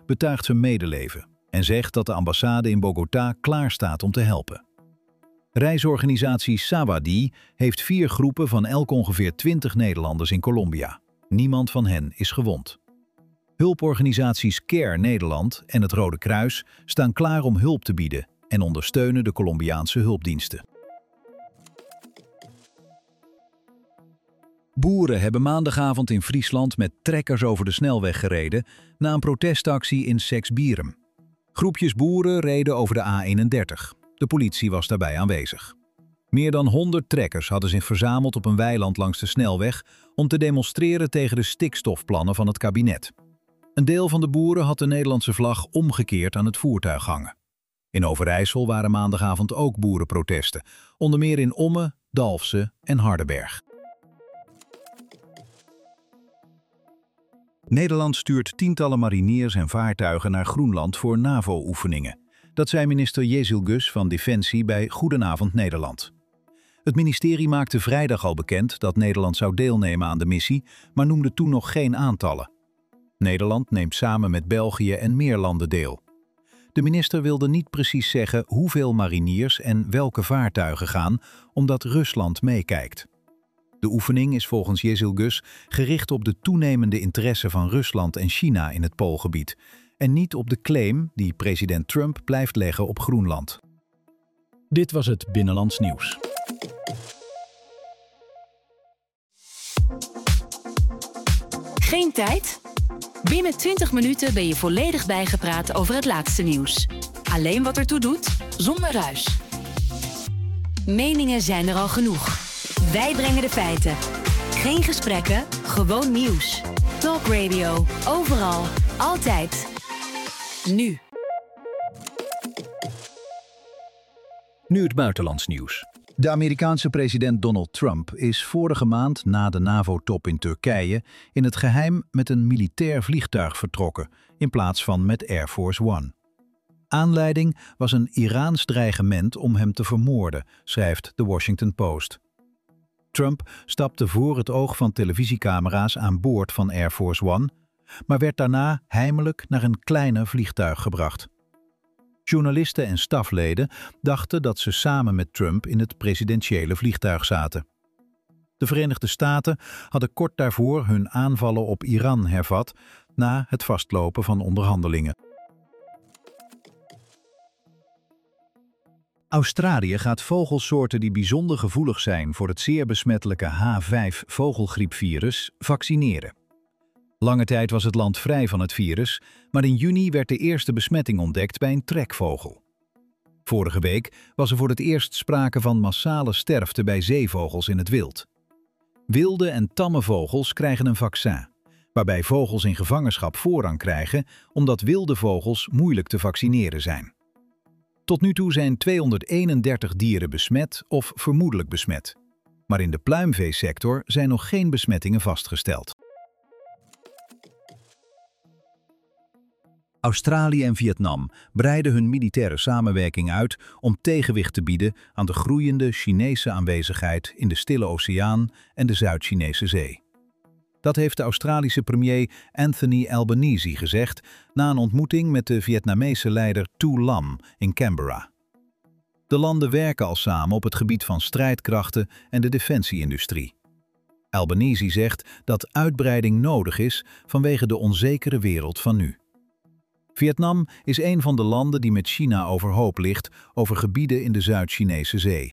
betuigt zijn medeleven en zegt dat de ambassade in Bogota klaar staat om te helpen. Reisorganisatie Sawadee heeft 4 groepen van elk ongeveer 20 Nederlanders in Colombia. Niemand van hen is gewond. Hulporganisaties CARE Nederland en het Rode Kruis staan klaar om hulp te bieden en ondersteunen de Colombiaanse hulpdiensten. Boeren hebben maandagavond in Friesland met trekkers over de snelweg gereden na een protestactie in Seksbierum. Groepjes boeren reden over de A31. De politie was daarbij aanwezig. Meer dan 100 trekkers hadden zich verzameld op een weiland langs de snelweg om te demonstreren tegen de stikstofplannen van het kabinet. Een deel van de boeren had de Nederlandse vlag omgekeerd aan het voertuig hangen. In Overijssel waren maandagavond ook boerenprotesten, onder meer in Ommen, Dalfsen en Hardenberg. Nederland stuurt tientallen mariniers en vaartuigen naar Groenland voor NAVO-oefeningen. Dat zei minister Jezilgus van Defensie bij Goedenavond Nederland. Het ministerie maakte vrijdag al bekend dat Nederland zou deelnemen aan de missie, maar noemde toen nog geen aantallen. Nederland neemt samen met België en meer landen deel. De minister wilde niet precies zeggen hoeveel mariniers en welke vaartuigen gaan, omdat Rusland meekijkt. De oefening is volgens Jezilgus gericht op de toenemende interesse van Rusland en China in het Poolgebied en niet op de claim die president Trump blijft leggen op Groenland. Dit was het Binnenlands Nieuws. Geen tijd? Binnen 20 minuten ben je volledig bijgepraat over het laatste nieuws. Alleen wat ertoe doet, zonder ruis. Meningen zijn er al genoeg. Wij brengen de feiten. Geen gesprekken, gewoon nieuws. Talk Radio, overal, altijd. Nu. Nu het buitenlands nieuws. De Amerikaanse president Donald Trump is vorige maand na de NAVO-top in Turkije in het geheim met een militair vliegtuig vertrokken, in plaats van met Air Force One. Aanleiding was een Iraans dreigement om hem te vermoorden, schrijft The Washington Post. Trump stapte voor het oog van televisiecamera's aan boord van Air Force One, maar werd daarna heimelijk naar een kleiner vliegtuig gebracht. Journalisten en stafleden dachten dat ze samen met Trump in het presidentiële vliegtuig zaten. De Verenigde Staten hadden kort daarvoor hun aanvallen op Iran hervat na het vastlopen van onderhandelingen. Australië gaat vogelsoorten die bijzonder gevoelig zijn voor het zeer besmettelijke H5-vogelgriepvirus vaccineren. Lange tijd was het land vrij van het virus, maar in juni werd de eerste besmetting ontdekt bij een trekvogel. Vorige week was er voor het eerst sprake van massale sterfte bij zeevogels in het wild. Wilde en tamme vogels krijgen een vaccin, waarbij vogels in gevangenschap voorrang krijgen omdat wilde vogels moeilijk te vaccineren zijn. Tot nu toe zijn 231 dieren besmet of vermoedelijk besmet. Maar in de pluimveesector zijn nog geen besmettingen vastgesteld. Australië en Vietnam breiden hun militaire samenwerking uit om tegenwicht te bieden aan de groeiende Chinese aanwezigheid in de Stille Oceaan en de Zuid-Chinese Zee. Dat heeft de Australische premier Anthony Albanese gezegd na een ontmoeting met de Vietnamese leider Tu Lam in Canberra. De landen werken al samen op het gebied van strijdkrachten en de defensieindustrie. Albanese zegt dat uitbreiding nodig is vanwege de onzekere wereld van nu. Vietnam is een van de landen die met China overhoop ligt over gebieden in de Zuid-Chinese Zee.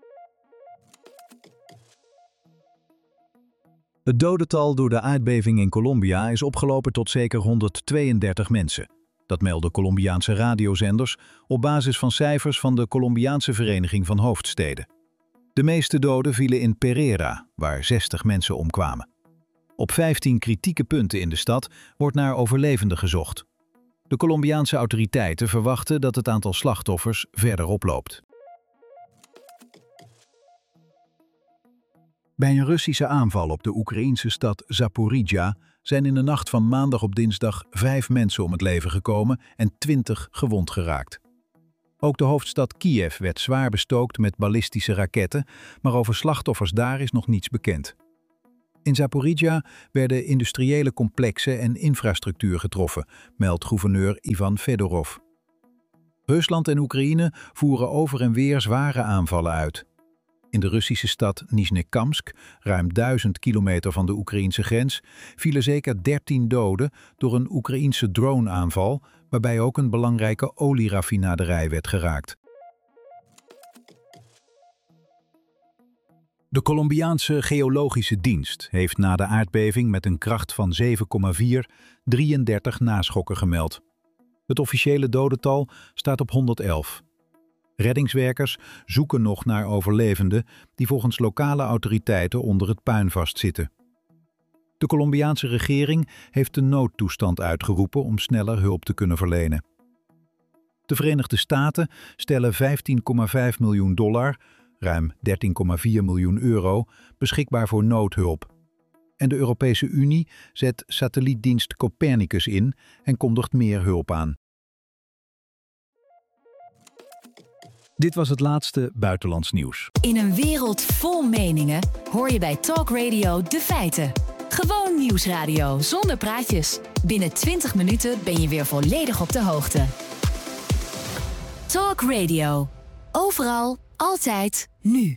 Het dodental door de aardbeving in Colombia is opgelopen tot zeker 132 mensen. Dat melden Colombiaanse radiozenders op basis van cijfers van de Colombiaanse Vereniging van Hoofdsteden. De meeste doden vielen in Pereira, waar 60 mensen omkwamen. Op 15 kritieke punten in de stad wordt naar overlevenden gezocht. De Colombiaanse autoriteiten verwachten dat het aantal slachtoffers verder oploopt. Bij een Russische aanval op de Oekraïense stad Zaporizhzhia zijn in de nacht van maandag op dinsdag 5 mensen om het leven gekomen en 20 gewond geraakt. Ook de hoofdstad Kiev werd zwaar bestookt met ballistische raketten, maar over slachtoffers daar is nog niets bekend. In Zaporizhzhia werden industriële complexen en infrastructuur getroffen, meldt gouverneur Ivan Fedorov. Rusland en Oekraïne voeren over en weer zware aanvallen uit. In de Russische stad Nizhnekamsk, ruim 1000 kilometer van de Oekraïnse grens, vielen zeker 13 doden door een Oekraïense droneaanval, waarbij ook een belangrijke olieraffinaderij werd geraakt. De Colombiaanse Geologische Dienst heeft na de aardbeving met een kracht van 7,4 33 naschokken gemeld. Het officiële dodental staat op 111. Reddingswerkers zoeken nog naar overlevenden die volgens lokale autoriteiten onder het puin vastzitten. De Colombiaanse regering heeft de noodtoestand uitgeroepen om sneller hulp te kunnen verlenen. De Verenigde Staten stellen $15,5 miljoen, ruim 13,4 miljoen euro, beschikbaar voor noodhulp. En de Europese Unie zet satellietdienst Copernicus in en kondigt meer hulp aan. Dit was het laatste buitenlands nieuws. In een wereld vol meningen hoor je bij Talk Radio de feiten. Gewoon nieuwsradio zonder praatjes. Binnen 20 minuten ben je weer volledig op de hoogte. Talk Radio. Overal, altijd, nu.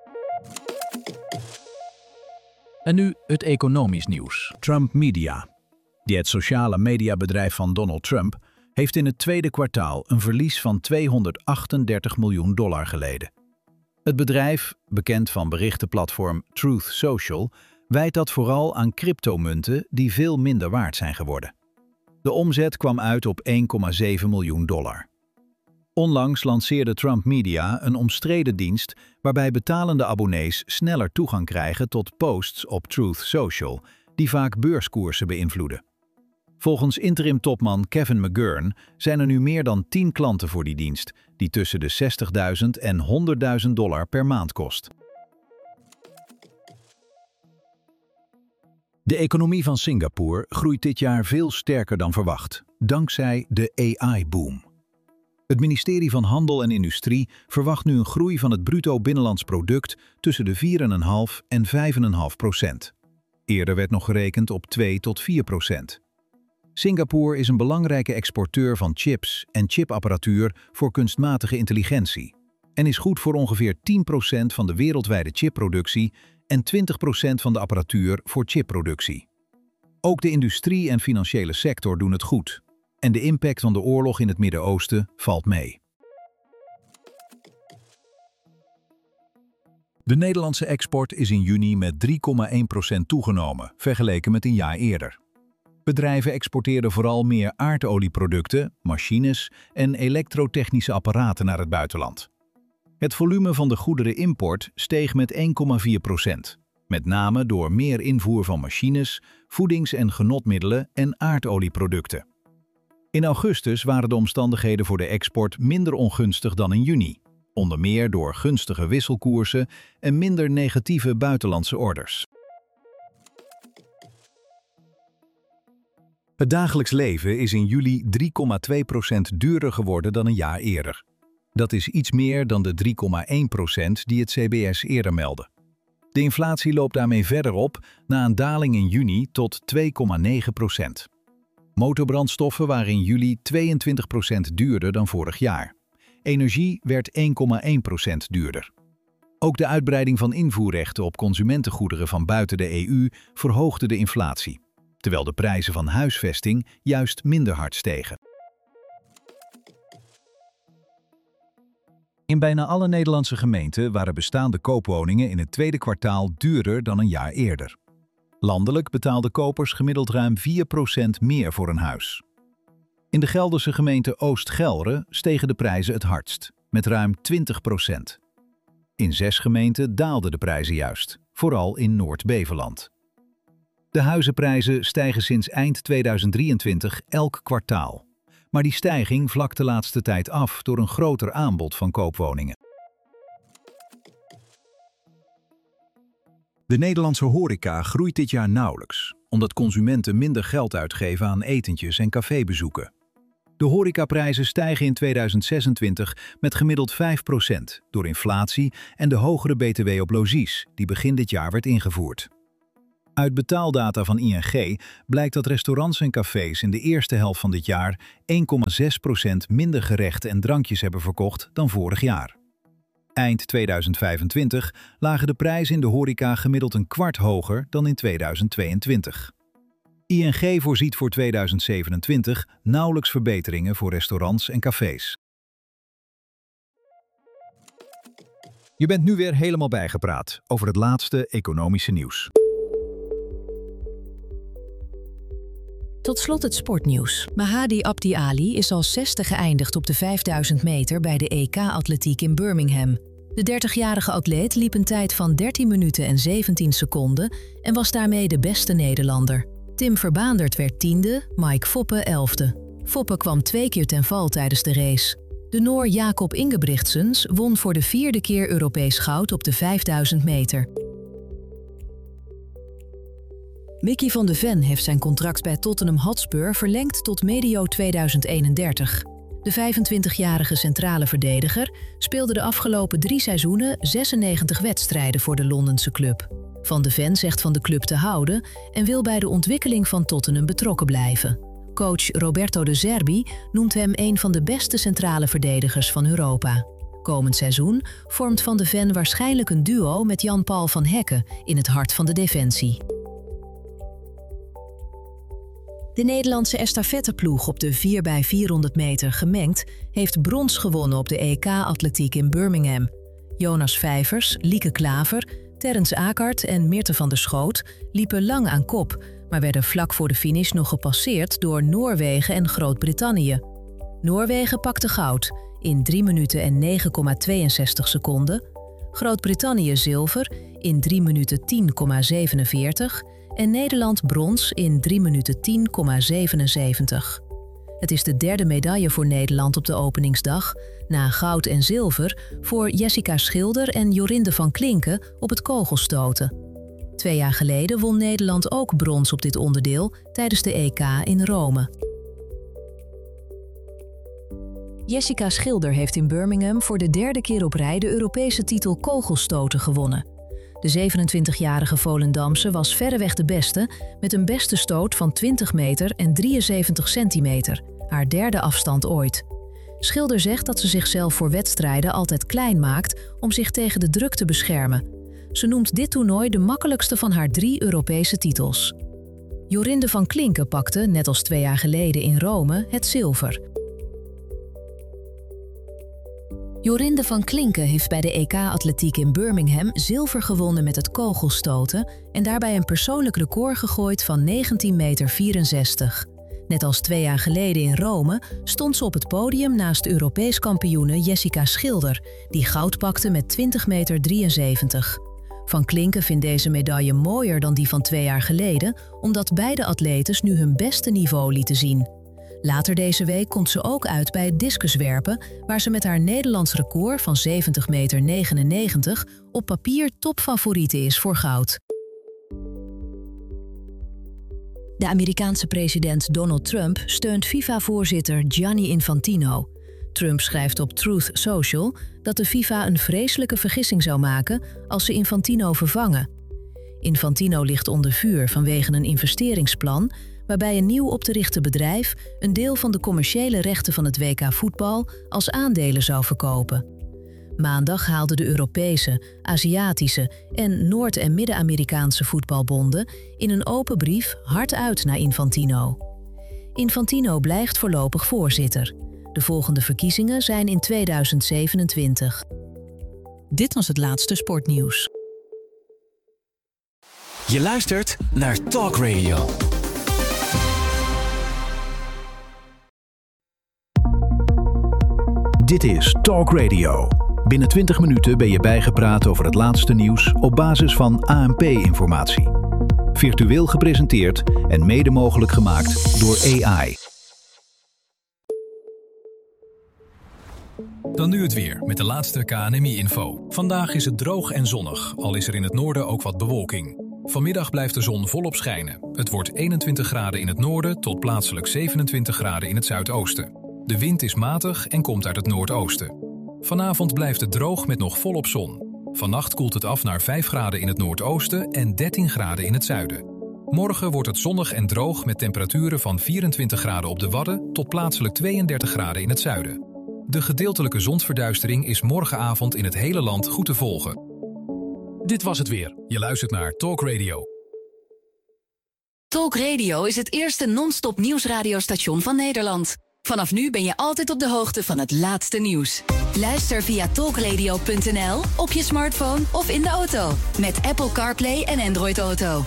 En nu het economisch nieuws. Trump Media. Het sociale mediabedrijf van Donald Trump heeft in het tweede kwartaal een verlies van $238 miljoen geleden. Het bedrijf, bekend van berichtenplatform Truth Social, wijt dat vooral aan cryptomunten die veel minder waard zijn geworden. De omzet kwam uit op $1,7 miljoen. Onlangs lanceerde Trump Media een omstreden dienst waarbij betalende abonnees sneller toegang krijgen tot posts op Truth Social, die vaak beurskoersen beïnvloeden. Volgens interim-topman Kevin McGurn zijn er nu meer dan 10 klanten voor die dienst, die tussen de $60.000 en $100.000 per maand kost. De economie van Singapore groeit dit jaar veel sterker dan verwacht, dankzij de AI-boom. Het ministerie van Handel en Industrie verwacht nu een groei van het bruto binnenlands product tussen de 4,5 en 5,5%. Eerder werd nog gerekend op 2 tot 4%. Singapore is een belangrijke exporteur van chips en chipapparatuur voor kunstmatige intelligentie en is goed voor ongeveer 10% van de wereldwijde chipproductie en 20% van de apparatuur voor chipproductie. Ook de industrie en financiële sector doen het goed en de impact van de oorlog in het Midden-Oosten valt mee. De Nederlandse export is in juni met 3,1% toegenomen, vergeleken met een jaar eerder. Bedrijven exporteerden vooral meer aardolieproducten, machines en elektrotechnische apparaten naar het buitenland. Het volume van de goederenimport steeg met 1,4%, met name door meer invoer van machines, voedings- en genotmiddelen en aardolieproducten. In augustus waren de omstandigheden voor de export minder ongunstig dan in juni, onder meer door gunstige wisselkoersen en minder negatieve buitenlandse orders. Het dagelijks leven is in juli 3,2% duurder geworden dan een jaar eerder. Dat is iets meer dan de 3,1% die het CBS eerder meldde. De inflatie loopt daarmee verder op na een daling in juni tot 2,9%. Motorbrandstoffen waren in juli 22% duurder dan vorig jaar. Energie werd 1,1% duurder. Ook de uitbreiding van invoerrechten op consumentengoederen van buiten de EU verhoogde de inflatie, terwijl de prijzen van huisvesting juist minder hard stegen. In bijna alle Nederlandse gemeenten waren bestaande koopwoningen in het tweede kwartaal duurder dan een jaar eerder. Landelijk betaalden kopers gemiddeld ruim 4% meer voor een huis. In de Gelderse gemeente Oost-Gelre stegen de prijzen het hardst, met ruim 20%. In 6 gemeenten daalden de prijzen juist, vooral in Noord-Beveland. De huizenprijzen stijgen sinds eind 2023 elk kwartaal. Maar die stijging vlakt de laatste tijd af door een groter aanbod van koopwoningen. De Nederlandse horeca groeit dit jaar nauwelijks, omdat consumenten minder geld uitgeven aan etentjes en cafébezoeken. De horecaprijzen stijgen in 2026 met gemiddeld 5% door inflatie en de hogere btw op logies, die begin dit jaar werd ingevoerd. Uit betaaldata van ING blijkt dat restaurants en cafés in de eerste helft van dit jaar 1,6% minder gerechten en drankjes hebben verkocht dan vorig jaar. Eind 2025 lagen de prijzen in de horeca gemiddeld een kwart hoger dan in 2022. ING voorziet voor 2027 nauwelijks verbeteringen voor restaurants en cafés. Je bent nu weer helemaal bijgepraat over het laatste economische nieuws. Tot slot het sportnieuws. Mahdi Abdi Ali is als 6e geëindigd op de 5000 meter bij de EK-atletiek in Birmingham. De 30-jarige atleet liep een tijd van 13 minuten en 17 seconden en was daarmee de beste Nederlander. Tim Verbaandert werd 10e, Mike Foppe 11e. Foppe kwam 2 keer ten val tijdens de race. De Noor Jacob Ingebrigtsens won voor de 4e keer Europees goud op de 5000 meter. Mickey van de Ven heeft zijn contract bij Tottenham Hotspur verlengd tot medio 2031. De 25-jarige centrale verdediger speelde de afgelopen 3 seizoenen 96 wedstrijden voor de Londense club. Van de Ven zegt van de club te houden en wil bij de ontwikkeling van Tottenham betrokken blijven. Coach Roberto De Zerbi noemt hem een van de beste centrale verdedigers van Europa. Komend seizoen vormt Van de Ven waarschijnlijk een duo met Jan-Paul van Hekken in het hart van de defensie. De Nederlandse estafetteploeg op de 4x400 meter gemengd heeft brons gewonnen op de EK-atletiek in Birmingham. Jonas Vijvers, Lieke Klaver, Terrence Akert en Meerte van der Schoot liepen lang aan kop, maar werden vlak voor de finish nog gepasseerd door Noorwegen en Groot-Brittannië. Noorwegen pakte goud in 3 minuten en 9,62 seconden, Groot-Brittannië zilver in 3 minuten 10,47 en Nederland brons in 3 minuten 10,77. Het is de 3e medaille voor Nederland op de openingsdag, na goud en zilver voor Jessica Schilder en Jorinde van Klinken op het kogelstoten. 2 jaar geleden won Nederland ook brons op dit onderdeel tijdens de EK in Rome. Jessica Schilder heeft in Birmingham voor de 3e keer op rij de Europese titel kogelstoten gewonnen. De 27-jarige Volendamse was verreweg de beste met een beste stoot van 20 meter en 73 centimeter, haar 3e afstand ooit. Schilder zegt dat ze zichzelf voor wedstrijden altijd klein maakt om zich tegen de druk te beschermen. Ze noemt dit toernooi de makkelijkste van haar 3 Europese titels. Jorinde van Klinken pakte, net als 2 jaar geleden in Rome, het zilver. Jorinde van Klinken heeft bij de EK-atletiek in Birmingham zilver gewonnen met het kogelstoten en daarbij een persoonlijk record gegooid van 19,64 meter. Net als 2 jaar geleden in Rome stond ze op het podium naast Europees kampioene Jessica Schilder, die goud pakte met 20,73 meter. Van Klinken vindt deze medaille mooier dan die van 2 jaar geleden, omdat beide atletes nu hun beste niveau lieten zien. Later deze week komt ze ook uit bij het discuswerpen, waar ze met haar Nederlands record van 70,99 meter op papier topfavoriete is voor goud. De Amerikaanse president Donald Trump steunt FIFA-voorzitter Gianni Infantino. Trump schrijft op Truth Social dat de FIFA een vreselijke vergissing zou maken als ze Infantino vervangen. Infantino ligt onder vuur vanwege een investeringsplan waarbij een nieuw op te richten bedrijf een deel van de commerciële rechten van het WK voetbal als aandelen zou verkopen. Maandag haalden de Europese, Aziatische en Noord- en Midden-Amerikaanse voetbalbonden in een open brief hard uit naar Infantino. Infantino blijft voorlopig voorzitter. De volgende verkiezingen zijn in 2027. Dit was het laatste sportnieuws. Je luistert naar Talk Radio. Dit is Talk Radio. Binnen 20 minuten ben je bijgepraat over het laatste nieuws op basis van ANP-informatie. Virtueel gepresenteerd en mede mogelijk gemaakt door AI. Dan nu het weer met de laatste KNMI-info. Vandaag is het droog en zonnig, al is er in het noorden ook wat bewolking. Vanmiddag blijft de zon volop schijnen. Het wordt 21 graden in het noorden tot plaatselijk 27 graden in het zuidoosten. De wind is matig en komt uit het noordoosten. Vanavond blijft het droog met nog volop zon. Vannacht koelt het af naar 5 graden in het noordoosten en 13 graden in het zuiden. Morgen wordt het zonnig en droog met temperaturen van 24 graden op de Wadden tot plaatselijk 32 graden in het zuiden. De gedeeltelijke zonsverduistering is morgenavond in het hele land goed te volgen. Dit was het weer. Je luistert naar Talk Radio. Talk Radio is het eerste non-stop nieuwsradiostation van Nederland. Vanaf nu ben je altijd op de hoogte van het laatste nieuws. Luister via talkradio.nl, op je smartphone of in de auto. Met Apple CarPlay en Android Auto.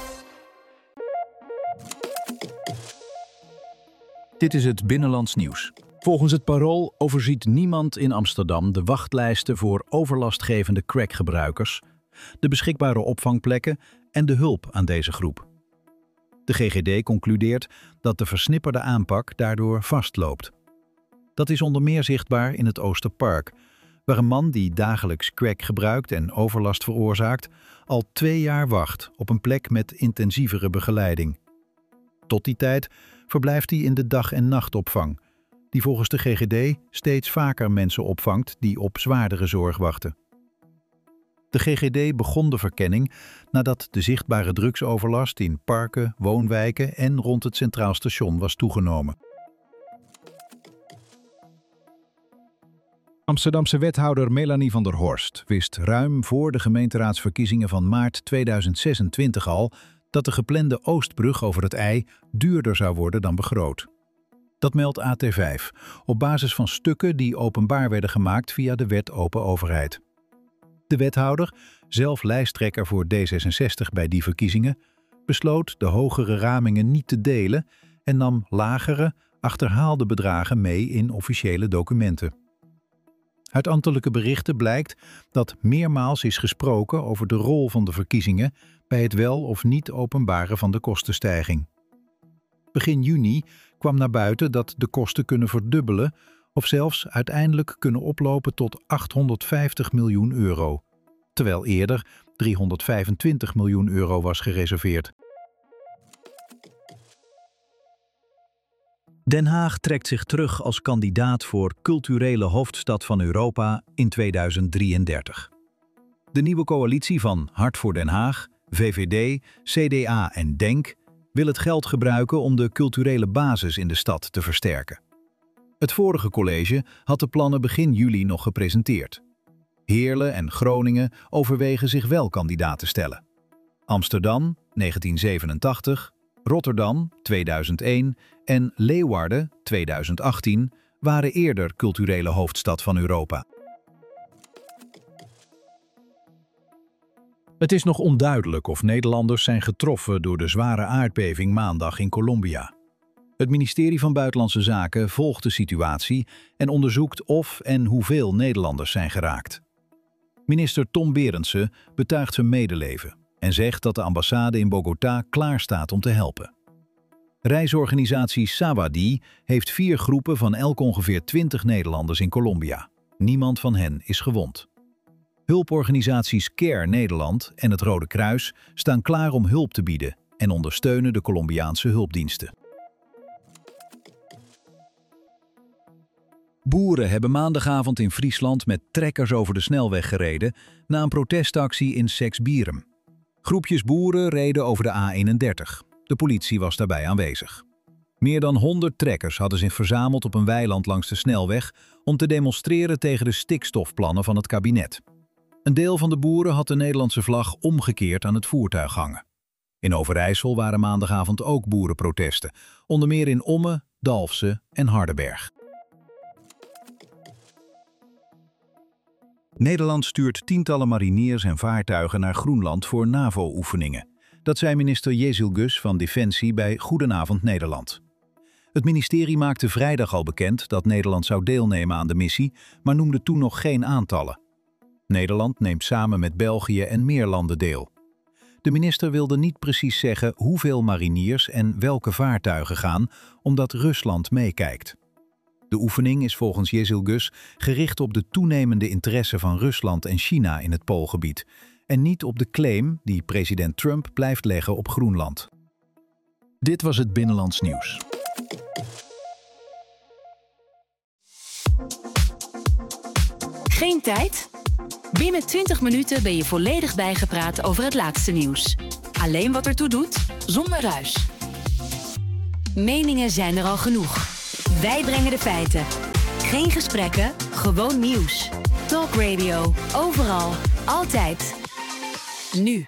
Dit is het Binnenlands Nieuws. Volgens het Parool overziet niemand in Amsterdam de wachtlijsten voor overlastgevende crackgebruikers, de beschikbare opvangplekken en de hulp aan deze groep. De GGD concludeert dat de versnipperde aanpak daardoor vastloopt. Dat is onder meer zichtbaar in het Oosterpark, waar een man die dagelijks crack gebruikt en overlast veroorzaakt, al 2 jaar wacht op een plek met intensievere begeleiding. Tot die tijd verblijft hij in de dag- en nachtopvang, die volgens de GGD steeds vaker mensen opvangt die op zwaardere zorg wachten. De GGD begon de verkenning nadat de zichtbare drugsoverlast in parken, woonwijken en rond het Centraal Station was toegenomen. Amsterdamse wethouder Melanie van der Horst wist ruim voor de gemeenteraadsverkiezingen van maart 2026 al dat de geplande Oostbrug over het IJ duurder zou worden dan begroot. Dat meldt AT5 op basis van stukken die openbaar werden gemaakt via de Wet Open Overheid. De wethouder, zelf lijsttrekker voor D66 bij die verkiezingen, besloot de hogere ramingen niet te delen en nam lagere, achterhaalde bedragen mee in officiële documenten. Uit ambtelijke berichten blijkt dat meermaals is gesproken over de rol van de verkiezingen bij het wel of niet openbaren van de kostenstijging. Begin juni kwam naar buiten dat de kosten kunnen verdubbelen of zelfs uiteindelijk kunnen oplopen tot 850 miljoen euro, terwijl eerder 325 miljoen euro was gereserveerd. Den Haag trekt zich terug als kandidaat voor culturele hoofdstad van Europa in 2033. De nieuwe coalitie van Hart voor Den Haag, VVD, CDA en DENK wil het geld gebruiken om de culturele basis in de stad te versterken. Het vorige college had de plannen begin juli nog gepresenteerd. Heerlen en Groningen overwegen zich wel kandidaat te stellen. Amsterdam, 1987, Rotterdam, 2001 en Leeuwarden, 2018, waren eerder culturele hoofdstad van Europa. Het is nog onduidelijk of Nederlanders zijn getroffen door de zware aardbeving maandag in Colombia. Het ministerie van Buitenlandse Zaken volgt de situatie en onderzoekt of en hoeveel Nederlanders zijn geraakt. Minister Tom Berendsen betuigt zijn medeleven en zegt dat de ambassade in Bogota klaar staat om te helpen. Reisorganisatie Sawadi heeft 4 groepen van elk ongeveer 20 Nederlanders in Colombia. Niemand van hen is gewond. Hulporganisaties CARE Nederland en het Rode Kruis staan klaar om hulp te bieden en ondersteunen de Colombiaanse hulpdiensten. Boeren hebben maandagavond in Friesland met trekkers over de snelweg gereden na een protestactie in Seksbierum. Groepjes boeren reden over de A31. De politie was daarbij aanwezig. Meer dan 100 trekkers hadden zich verzameld op een weiland langs de snelweg om te demonstreren tegen de stikstofplannen van het kabinet. Een deel van de boeren had de Nederlandse vlag omgekeerd aan het voertuig hangen. In Overijssel waren maandagavond ook boerenprotesten, onder meer in Ommen, Dalfsen en Hardenberg. Nederland stuurt tientallen mariniers en vaartuigen naar Groenland voor NAVO-oefeningen. Dat zei minister Jezilgus van Defensie bij Goedenavond Nederland. Het ministerie maakte vrijdag al bekend dat Nederland zou deelnemen aan de missie, maar noemde toen nog geen aantallen. Nederland neemt samen met België en meer landen deel. De minister wilde niet precies zeggen hoeveel mariniers en welke vaartuigen gaan, omdat Rusland meekijkt. De oefening is volgens Jezilgus gericht op de toenemende interesse van Rusland en China in het Poolgebied en niet op de claim die president Trump blijft leggen op Groenland. Dit was het Binnenlands Nieuws. Geen tijd? Binnen 20 minuten ben je volledig bijgepraat over het laatste nieuws. Alleen wat ertoe doet, zonder ruis. Meningen zijn er al genoeg. Wij brengen de feiten. Geen gesprekken, gewoon nieuws. Talk Radio, overal, altijd. Nu.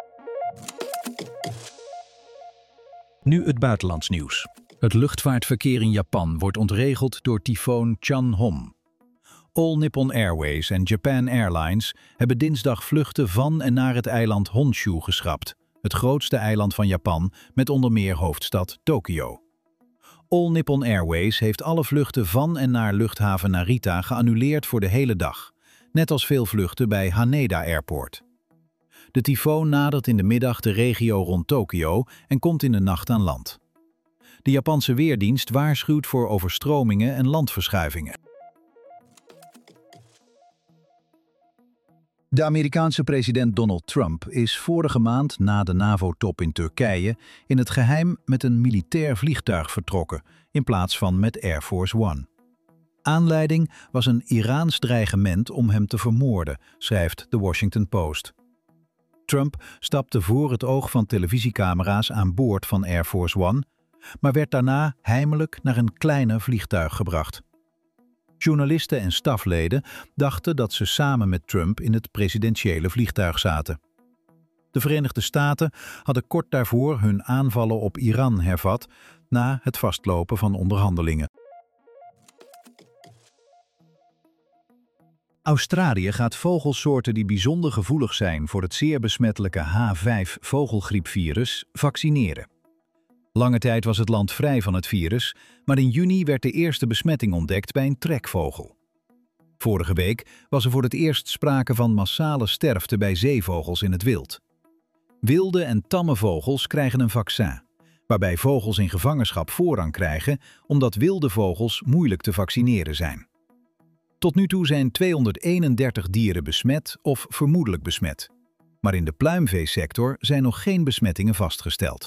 Nu het buitenlands nieuws. Het luchtvaartverkeer in Japan wordt ontregeld door tyfoon Chan-hom. All Nippon Airways en Japan Airlines hebben dinsdag vluchten van en naar het eiland Honshu geschrapt, het grootste eiland van Japan met onder meer hoofdstad Tokio. All Nippon Airways heeft alle vluchten van en naar luchthaven Narita geannuleerd voor de hele dag, net als veel vluchten bij Haneda Airport. De tyfoon nadert in de middag de regio rond Tokio en komt in de nacht aan land. De Japanse Weerdienst waarschuwt voor overstromingen en landverschuivingen. De Amerikaanse president Donald Trump is vorige maand na de NAVO-top in Turkije in het geheim met een militair vliegtuig vertrokken, in plaats van met Air Force One. Aanleiding was een Iraans dreigement om hem te vermoorden, schrijft The Washington Post. Trump stapte voor het oog van televisiecamera's aan boord van Air Force One, maar werd daarna heimelijk naar een kleiner vliegtuig gebracht. Journalisten en stafleden dachten dat ze samen met Trump in het presidentiële vliegtuig zaten. De Verenigde Staten hadden kort daarvoor hun aanvallen op Iran hervat na het vastlopen van onderhandelingen. Australië gaat vogelsoorten die bijzonder gevoelig zijn voor het zeer besmettelijke H5-vogelgriepvirus vaccineren. Lange tijd was het land vrij van het virus, maar in juni werd de eerste besmetting ontdekt bij een trekvogel. Vorige week was er voor het eerst sprake van massale sterfte bij zeevogels in het wild. Wilde en tamme vogels krijgen een vaccin, waarbij vogels in gevangenschap voorrang krijgen omdat wilde vogels moeilijk te vaccineren zijn. Tot nu toe zijn 231 dieren besmet of vermoedelijk besmet. Maar in de pluimveesector zijn nog geen besmettingen vastgesteld.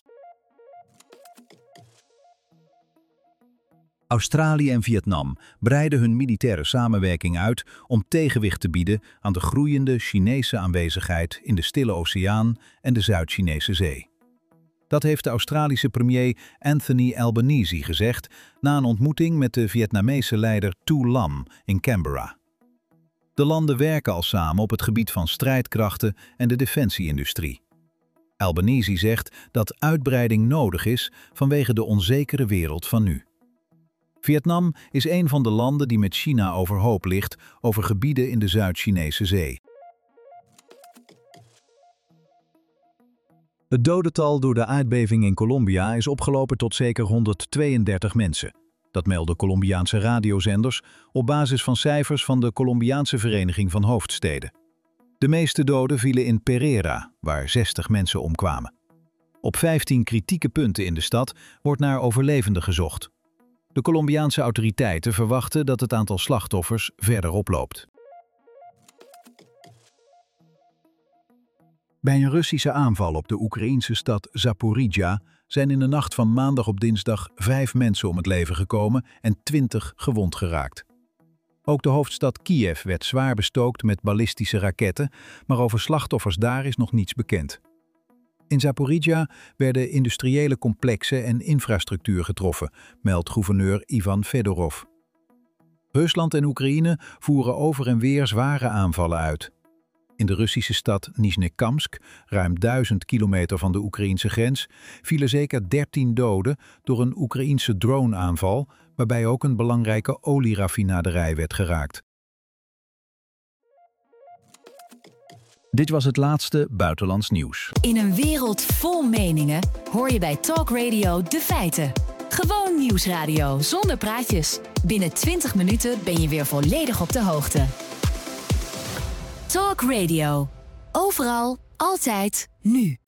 Australië en Vietnam breiden hun militaire samenwerking uit om tegenwicht te bieden aan de groeiende Chinese aanwezigheid in de Stille Oceaan en de Zuid-Chinese Zee. Dat heeft de Australische premier Anthony Albanese gezegd na een ontmoeting met de Vietnamese leider Tu Lam in Canberra. De landen werken al samen op het gebied van strijdkrachten en de defensieindustrie. Albanese zegt dat uitbreiding nodig is vanwege de onzekere wereld van nu. Vietnam is een van de landen die met China overhoop ligt over gebieden in de Zuid-Chinese Zee. Het dodental door de aardbeving in Colombia is opgelopen tot zeker 132 mensen. Dat melden Colombiaanse radiozenders op basis van cijfers van de Colombiaanse Vereniging van Hoofdsteden. De meeste doden vielen in Pereira, waar 60 mensen omkwamen. Op 15 kritieke punten in de stad wordt naar overlevenden gezocht. De Colombiaanse autoriteiten verwachten dat het aantal slachtoffers verder oploopt. Bij een Russische aanval op de Oekraïense stad Zaporizhzhia zijn in de nacht van maandag op dinsdag 5 mensen om het leven gekomen en 20 gewond geraakt. Ook de hoofdstad Kiev werd zwaar bestookt met ballistische raketten, maar over slachtoffers daar is nog niets bekend. In Zaporizhzhia werden industriële complexen en infrastructuur getroffen, meldt gouverneur Ivan Fedorov. Rusland en Oekraïne voeren over en weer zware aanvallen uit. In de Russische stad Nizhnekamsk, ruim 1000 kilometer van de Oekraïense grens, vielen zeker 13 doden door een Oekraïense droneaanval, waarbij ook een belangrijke olieraffinaderij werd geraakt. Dit was het laatste buitenlands nieuws. In een wereld vol meningen hoor je bij Talk Radio de feiten. Gewoon nieuwsradio zonder praatjes. Binnen 20 minuten ben je weer volledig op de hoogte. Talk Radio. Overal, altijd, nu.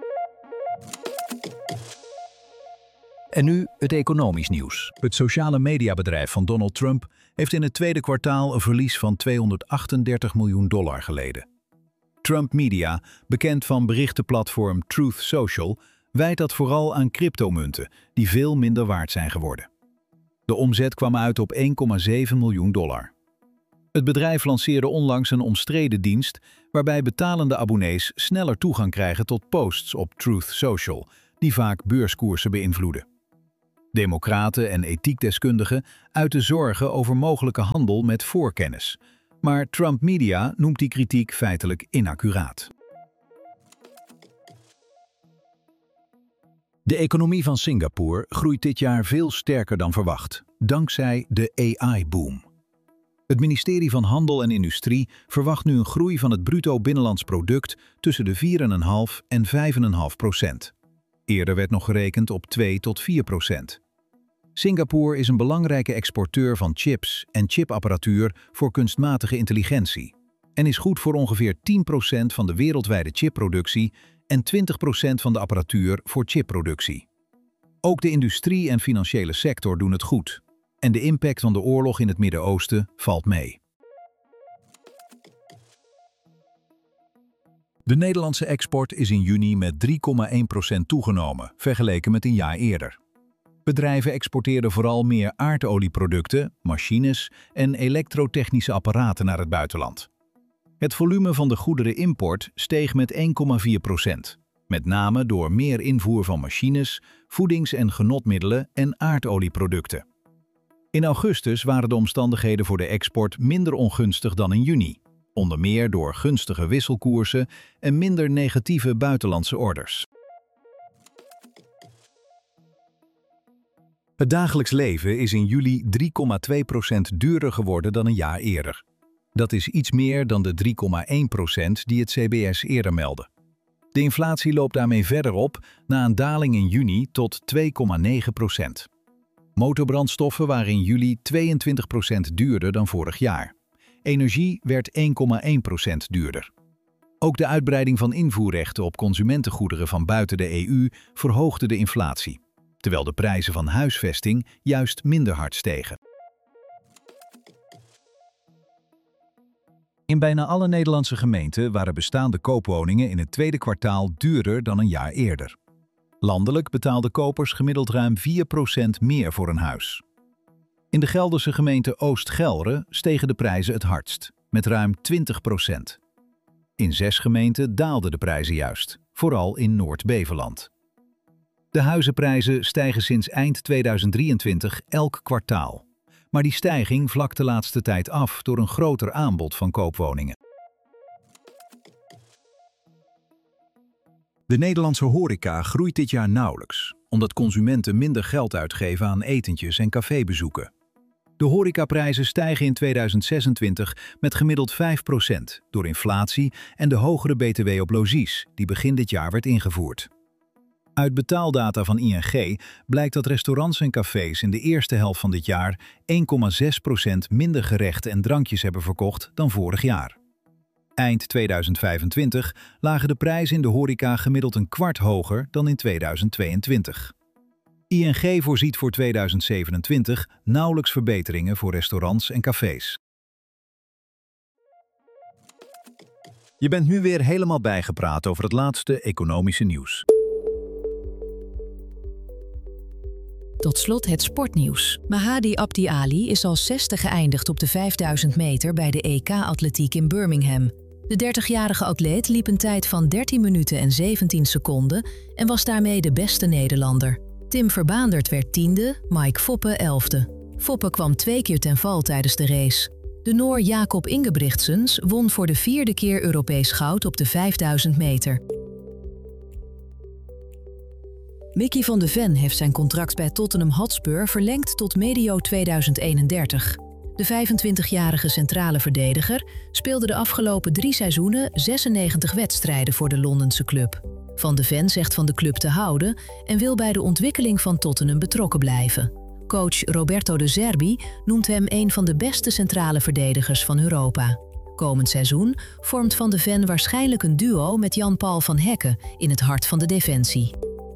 En nu het economisch nieuws. Het sociale mediabedrijf van Donald Trump heeft in het tweede kwartaal een verlies van $238 miljoen geleden. Trump Media, bekend van berichtenplatform Truth Social, wijt dat vooral aan cryptomunten, die veel minder waard zijn geworden. De omzet kwam uit op $1,7 miljoen. Het bedrijf lanceerde onlangs een omstreden dienst waarbij betalende abonnees sneller toegang krijgen tot posts op Truth Social, die vaak beurskoersen beïnvloeden. Democraten en ethiekdeskundigen uiten zorgen over mogelijke handel met voorkennis, maar Trump Media noemt die kritiek feitelijk inaccuraat. De economie van Singapore groeit dit jaar veel sterker dan verwacht, dankzij de AI-boom. Het ministerie van Handel en Industrie verwacht nu een groei van het bruto binnenlands product tussen de 4,5 en 5,5%. Eerder werd nog gerekend op 2 tot 4%. Singapore is een belangrijke exporteur van chips en chipapparatuur voor kunstmatige intelligentie en is goed voor ongeveer 10% van de wereldwijde chipproductie en 20% van de apparatuur voor chipproductie. Ook de industrie en financiële sector doen het goed en de impact van de oorlog in het Midden-Oosten valt mee. De Nederlandse export is in juni met 3,1% toegenomen, vergeleken met een jaar eerder. Bedrijven exporteerden vooral meer aardolieproducten, machines en elektrotechnische apparaten naar het buitenland. Het volume van de goederenimport steeg met 1,4%, met name door meer invoer van machines, voedings- en genotmiddelen en aardolieproducten. In augustus waren de omstandigheden voor de export minder ongunstig dan in juni, onder meer door gunstige wisselkoersen en minder negatieve buitenlandse orders. Het dagelijks leven is in juli 3,2% duurder geworden dan een jaar eerder. Dat is iets meer dan de 3,1% die het CBS eerder meldde. De inflatie loopt daarmee verder op na een daling in juni tot 2,9%. Motorbrandstoffen waren in juli 22% duurder dan vorig jaar. Energie werd 1,1% duurder. Ook de uitbreiding van invoerrechten op consumentengoederen van buiten de EU verhoogde de inflatie, terwijl de prijzen van huisvesting juist minder hard stegen. In bijna alle Nederlandse gemeenten waren bestaande koopwoningen in het tweede kwartaal duurder dan een jaar eerder. Landelijk betaalden kopers gemiddeld ruim 4% meer voor een huis. In de Gelderse gemeente Oost-Gelre stegen de prijzen het hardst, met ruim 20%. In 6 gemeenten daalden de prijzen juist, vooral in Noord-Beveland. De huizenprijzen stijgen sinds eind 2023 elk kwartaal. Maar die stijging vlakt de laatste tijd af door een groter aanbod van koopwoningen. De Nederlandse horeca groeit dit jaar nauwelijks, omdat consumenten minder geld uitgeven aan etentjes en cafébezoeken. De horecaprijzen stijgen in 2026 met gemiddeld 5% door inflatie en de hogere BTW op logies, die begin dit jaar werd ingevoerd. Uit betaaldata van ING blijkt dat restaurants en cafés in de eerste helft van dit jaar 1,6% minder gerechten en drankjes hebben verkocht dan vorig jaar. Eind 2025 lagen de prijzen in de horeca gemiddeld een kwart hoger dan in 2022. ING voorziet voor 2027 nauwelijks verbeteringen voor restaurants en cafés. Je bent nu weer helemaal bijgepraat over het laatste economische nieuws. Tot slot het sportnieuws. Mahadi Abdi Ali is als 6e geëindigd op de 5000 meter bij de EK-atletiek in Birmingham. De 30-jarige atleet liep een tijd van 13 minuten en 17 seconden en was daarmee de beste Nederlander. Tim Verbaandert werd 10e, Mike Foppe 11e. Foppe kwam 2 keer ten val tijdens de race. De Noor Jacob Ingebrigtsens won voor de 4e keer Europees goud op de 5000 meter. Mickey van de Ven heeft zijn contract bij Tottenham Hotspur verlengd tot medio 2031. De 25-jarige centrale verdediger speelde de afgelopen 3 seizoenen 96 wedstrijden voor de Londense club. Van de Ven zegt van de club te houden en wil bij de ontwikkeling van Tottenham betrokken blijven. Coach Roberto De Zerbi noemt hem een van de beste centrale verdedigers van Europa. Komend seizoen vormt Van de Ven waarschijnlijk een duo met Jan-Paul van Hekken in het hart van de defensie.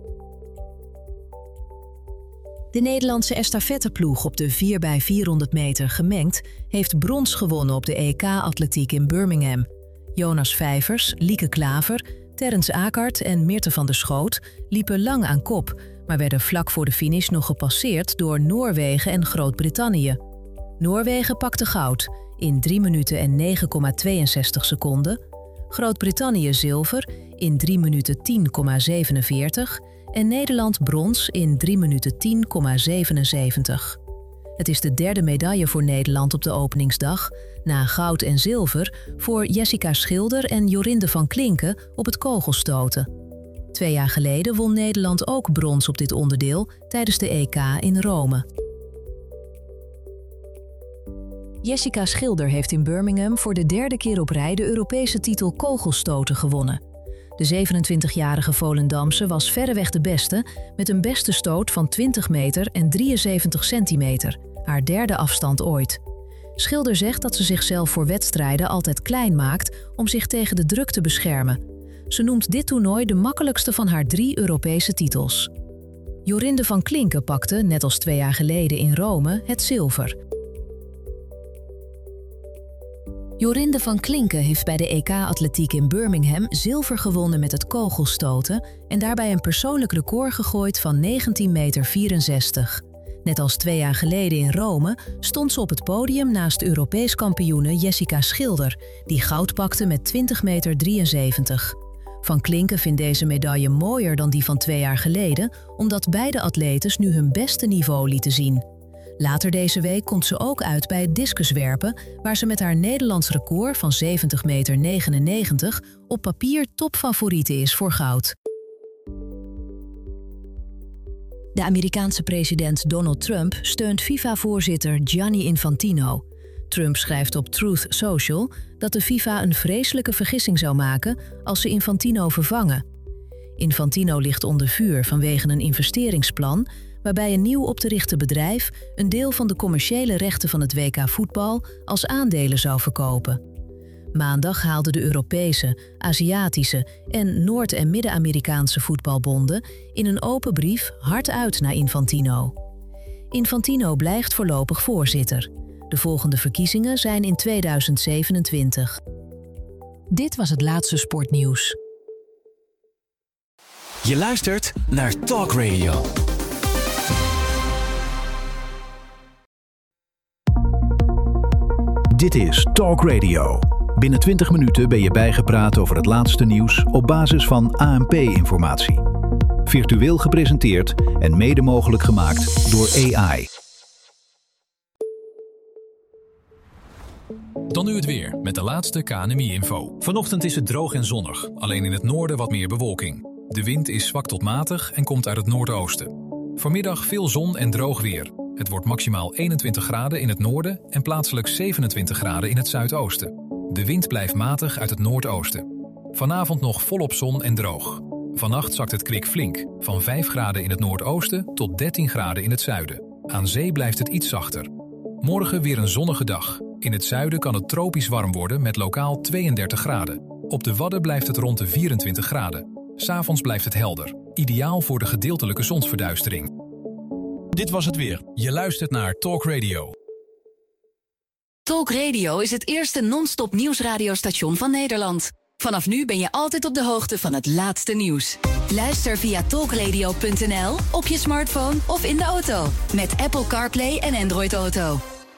De Nederlandse estafetteploeg op de 4x400 meter gemengd heeft brons gewonnen op de EK-atletiek in Birmingham. Jonas Vijvers, Lieke Klaver, Terrence Akert en Meerte van der Schoot liepen lang aan kop, maar werden vlak voor de finish nog gepasseerd door Noorwegen en Groot-Brittannië. Noorwegen pakte goud in 3 minuten en 9,62 seconden. Groot-Brittannië zilver in 3 minuten 10,47 en Nederland brons in 3 minuten 10,77. Het is de derde medaille voor Nederland op de openingsdag, na goud en zilver voor Jessica Schilder en Jorinde van Klinken op het kogelstoten. 2 jaar geleden won Nederland ook brons op dit onderdeel tijdens de EK in Rome. Jessica Schilder heeft in Birmingham voor de 3e keer op rij de Europese titel kogelstoten gewonnen. De 27-jarige Volendamse was verreweg de beste, met een beste stoot van 20 meter en 73 centimeter, haar 3e afstand ooit. Schilder zegt dat ze zichzelf voor wedstrijden altijd klein maakt om zich tegen de druk te beschermen. Ze noemt dit toernooi de makkelijkste van haar 3 Europese titels. Jorinde van Klinken pakte, net als 2 jaar geleden in Rome, het zilver. Jorinde van Klinken heeft bij de EK-atletiek in Birmingham zilver gewonnen met het kogelstoten en daarbij een persoonlijk record gegooid van 19,64 meter. Net als 2 jaar geleden in Rome stond ze op het podium naast Europees kampioene Jessica Schilder, die goud pakte met 20,73 meter. Van Klinken vindt deze medaille mooier dan die van 2 jaar geleden, omdat beide atletes nu hun beste niveau lieten zien. Later deze week komt ze ook uit bij het discuswerpen, waar ze met haar Nederlands record van 70,99 meter op papier topfavoriete is voor goud. De Amerikaanse president Donald Trump steunt FIFA-voorzitter Gianni Infantino. Trump schrijft op Truth Social dat de FIFA een vreselijke vergissing zou maken als ze Infantino vervangen. Infantino ligt onder vuur vanwege een investeringsplan waarbij een nieuw op te richten bedrijf een deel van de commerciële rechten van het WK voetbal als aandelen zou verkopen. Maandag haalden de Europese, Aziatische en Noord- en Midden-Amerikaanse voetbalbonden in een open brief hard uit naar Infantino. Infantino blijft voorlopig voorzitter. De volgende verkiezingen zijn in 2027. Dit was het laatste sportnieuws. Je luistert naar Talk Radio. Dit is Talk Radio. Binnen 20 minuten ben je bijgepraat over het laatste nieuws op basis van ANP-informatie. Virtueel gepresenteerd en mede mogelijk gemaakt door AI. Dan nu het weer met de laatste KNMI-info. Vanochtend is het droog en zonnig, alleen in het noorden wat meer bewolking. De wind is zwak tot matig en komt uit het noordoosten. Vanmiddag veel zon en droog weer. Het wordt maximaal 21 graden in het noorden en plaatselijk 27 graden in het zuidoosten. De wind blijft matig uit het noordoosten. Vanavond nog volop zon en droog. Vannacht zakt het kwik flink, van 5 graden in het noordoosten tot 13 graden in het zuiden. Aan zee blijft het iets zachter. Morgen weer een zonnige dag. In het zuiden kan het tropisch warm worden met lokaal 32 graden. Op de Wadden blijft het rond de 24 graden. 'S Avonds blijft het helder, ideaal voor de gedeeltelijke zonsverduistering. Dit was het weer. Je luistert naar Talk Radio. Talk Radio is het eerste non-stop nieuwsradiostation van Nederland. Vanaf nu ben je altijd op de hoogte van het laatste nieuws. Luister via talkradio.nl, op je smartphone of in de auto. Met Apple CarPlay en Android Auto.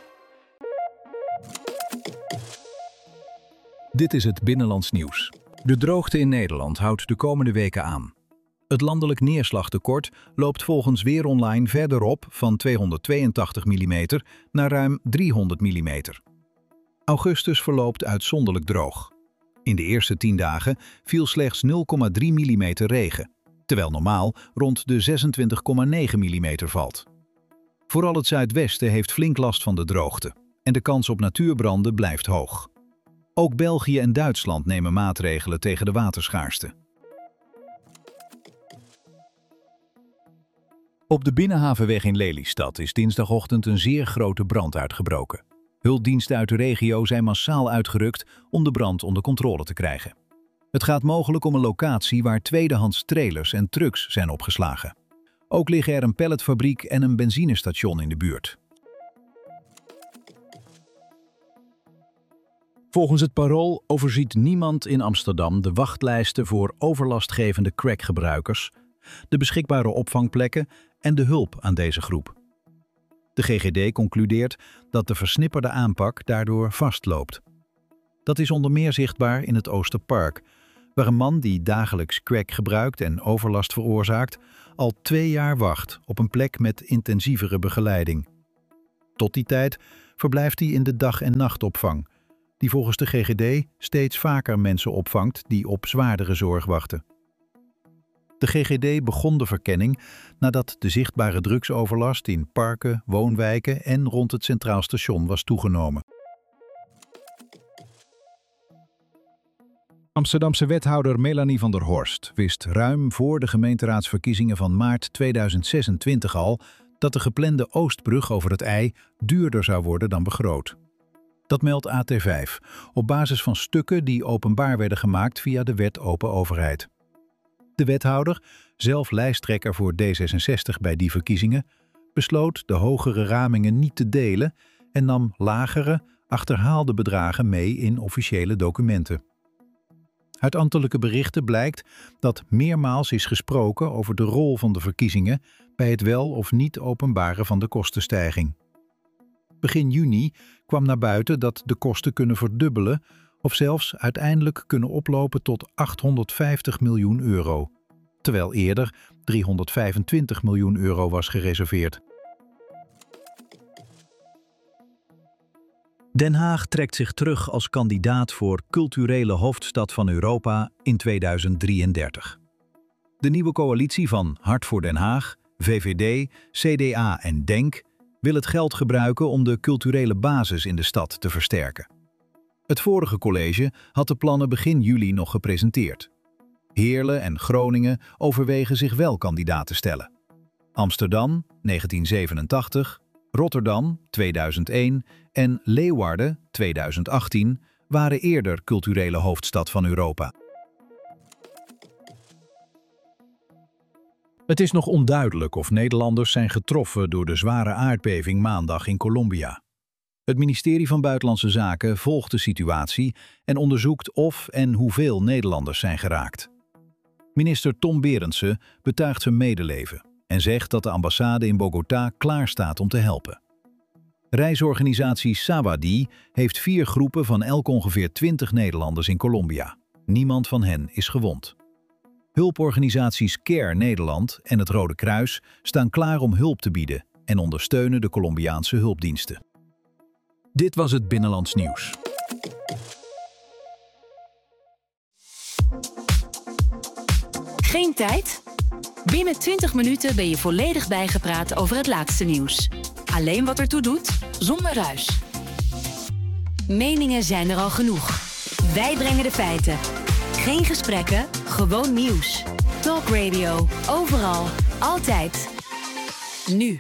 Dit is het Binnenlands nieuws. De droogte in Nederland houdt de komende weken aan. Het landelijk neerslagtekort loopt volgens Weer Online verder op van 282 mm naar ruim 300 mm. Augustus verloopt uitzonderlijk droog. In de eerste 10 dagen viel slechts 0,3 mm regen, terwijl normaal rond de 26,9 mm valt. Vooral het zuidwesten heeft flink last van de droogte en de kans op natuurbranden blijft hoog. Ook België en Duitsland nemen maatregelen tegen de waterschaarste. Op de Binnenhavenweg in Lelystad is dinsdagochtend een zeer grote brand uitgebroken. Hulpdiensten uit de regio zijn massaal uitgerukt om de brand onder controle te krijgen. Het gaat mogelijk om een locatie waar tweedehands trailers en trucks zijn opgeslagen. Ook liggen er een pelletfabriek en een benzinestation in de buurt. Volgens het Parool overziet niemand in Amsterdam de wachtlijsten voor overlastgevende crackgebruikers, de beschikbare opvangplekken en de hulp aan deze groep. De GGD concludeert dat de versnipperde aanpak daardoor vastloopt. Dat is onder meer zichtbaar in het Oosterpark, waar een man die dagelijks crack gebruikt en overlast veroorzaakt, al 2 jaar wacht op een plek met intensievere begeleiding. Tot die tijd verblijft hij in de dag- en nachtopvang, die volgens de GGD steeds vaker mensen opvangt die op zwaardere zorg wachten. De GGD begon de verkenning nadat de zichtbare drugsoverlast in parken, woonwijken en rond het Centraal Station was toegenomen. Amsterdamse wethouder Melanie van der Horst wist ruim voor de gemeenteraadsverkiezingen van maart 2026 al dat de geplande Oostbrug over het IJ duurder zou worden dan begroot. Dat meldt AT5 op basis van stukken die openbaar werden gemaakt via de Wet Open Overheid. De wethouder, zelf lijsttrekker voor D66 bij die verkiezingen, besloot de hogere ramingen niet te delen en nam lagere, achterhaalde bedragen mee in officiële documenten. Uit ambtelijke berichten blijkt dat meermaals is gesproken over de rol van de verkiezingen bij het wel of niet openbaren van de kostenstijging. Begin juni kwam naar buiten dat de kosten kunnen verdubbelen of zelfs uiteindelijk kunnen oplopen tot 850 miljoen euro, terwijl eerder 325 miljoen euro was gereserveerd. Den Haag trekt zich terug als kandidaat voor culturele hoofdstad van Europa in 2033. De nieuwe coalitie van Hart voor Den Haag, VVD, CDA en DENK wil het geld gebruiken om de culturele basis in de stad te versterken. Het vorige college had de plannen begin juli nog gepresenteerd. Heerlen en Groningen overwegen zich wel kandidaat te stellen. Amsterdam, 1987, Rotterdam, 2001 en Leeuwarden, 2018, waren eerder culturele hoofdstad van Europa. Het is nog onduidelijk of Nederlanders zijn getroffen door de zware aardbeving maandag in Colombia. Het ministerie van Buitenlandse Zaken volgt de situatie en onderzoekt of en hoeveel Nederlanders zijn geraakt. Minister Tom Berendsen betuigt zijn medeleven en zegt dat de ambassade in Bogota klaar staat om te helpen. Reisorganisatie Sawadee heeft 4 groepen van elk ongeveer 20 Nederlanders in Colombia. Niemand van hen is gewond. Hulporganisaties CARE Nederland en het Rode Kruis staan klaar om hulp te bieden en ondersteunen de Colombiaanse hulpdiensten. Dit was het Binnenlands Nieuws. Geen tijd? Binnen 20 minuten ben je volledig bijgepraat over het laatste nieuws. Alleen wat ertoe doet, zonder ruis. Meningen zijn er al genoeg. Wij brengen de feiten. Geen gesprekken, gewoon nieuws. Talk Radio, overal, altijd. Nu.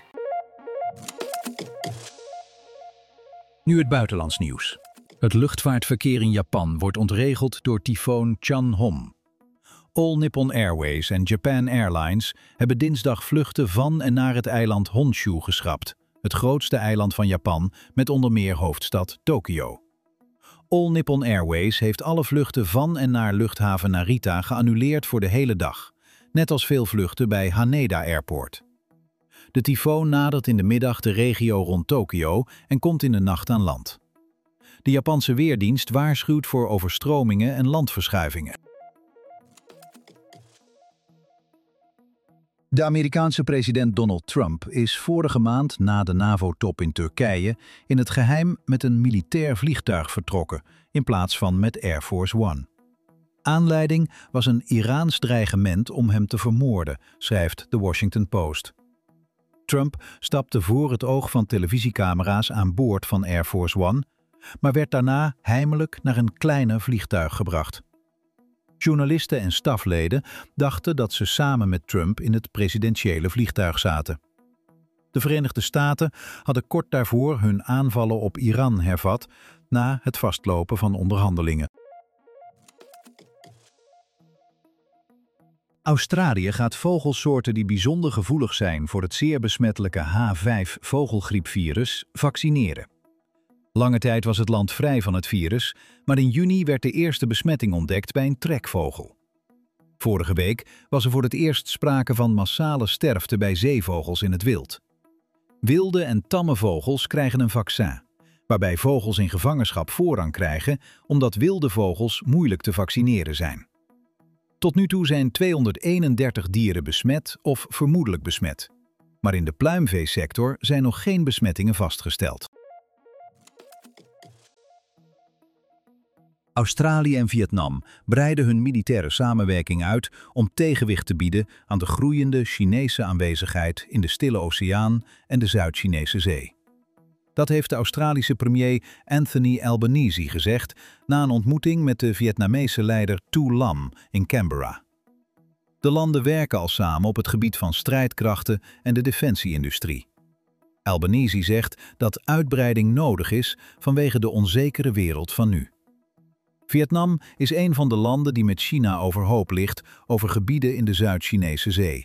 Nu het buitenlands nieuws. Het luchtvaartverkeer in Japan wordt ontregeld door tyfoon Chan-hom. All Nippon Airways en Japan Airlines hebben dinsdag vluchten van en naar het eiland Honshu geschrapt, het grootste eiland van Japan met onder meer hoofdstad Tokio. All Nippon Airways heeft alle vluchten van en naar luchthaven Narita geannuleerd voor de hele dag, net als veel vluchten bij Haneda Airport. De tyfoon nadert in de middag de regio rond Tokio en komt in de nacht aan land. De Japanse Weerdienst waarschuwt voor overstromingen en landverschuivingen. De Amerikaanse president Donald Trump is vorige maand na de NAVO-top in Turkije in het geheim met een militair vliegtuig vertrokken, in plaats van met Air Force One. Aanleiding was een Iraans dreigement om hem te vermoorden, schrijft The Washington Post. Trump stapte voor het oog van televisiecamera's aan boord van Air Force One, maar werd daarna heimelijk naar een kleiner vliegtuig gebracht. Journalisten en stafleden dachten dat ze samen met Trump in het presidentiële vliegtuig zaten. De Verenigde Staten hadden kort daarvoor hun aanvallen op Iran hervat na het vastlopen van onderhandelingen. Australië gaat vogelsoorten die bijzonder gevoelig zijn voor het zeer besmettelijke H5-vogelgriepvirus vaccineren. Lange tijd was het land vrij van het virus, maar in juni werd de eerste besmetting ontdekt bij een trekvogel. Vorige week was er voor het eerst sprake van massale sterfte bij zeevogels in het wild. Wilde en tamme vogels krijgen een vaccin, waarbij vogels in gevangenschap voorrang krijgen omdat wilde vogels moeilijk te vaccineren zijn. Tot nu toe zijn 231 dieren besmet of vermoedelijk besmet. Maar in de pluimveesector zijn nog geen besmettingen vastgesteld. Australië en Vietnam breiden hun militaire samenwerking uit om tegenwicht te bieden aan de groeiende Chinese aanwezigheid in de Stille Oceaan en de Zuid-Chinese Zee. Dat heeft de Australische premier Anthony Albanese gezegd na een ontmoeting met de Vietnamese leider Tu Lam in Canberra. De landen werken al samen op het gebied van strijdkrachten en de defensieindustrie. Albanese zegt dat uitbreiding nodig is vanwege de onzekere wereld van nu. Vietnam is een van de landen die met China overhoop ligt over gebieden in de Zuid-Chinese Zee.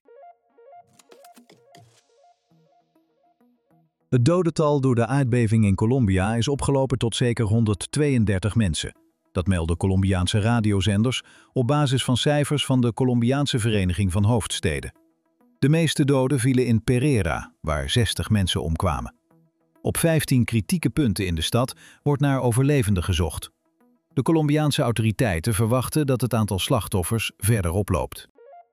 Het dodental door de aardbeving in Colombia is opgelopen tot zeker 132 mensen. Dat melden Colombiaanse radiozenders op basis van cijfers van de Colombiaanse Vereniging van Hoofdsteden. De meeste doden vielen in Pereira, waar 60 mensen omkwamen. Op 15 kritieke punten in de stad wordt naar overlevenden gezocht. De Colombiaanse autoriteiten verwachten dat het aantal slachtoffers verder oploopt.